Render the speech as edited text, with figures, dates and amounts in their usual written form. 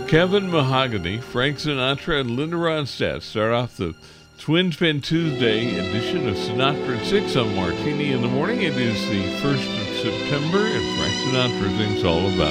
Kevin Mahogany, Frank Sinatra, and Linda Ronstadt start off the Twin Spin Tuesday edition of Sinatra at 6 on Martini in the Morning. It is the 1st of September, and Frank Sinatra sings all about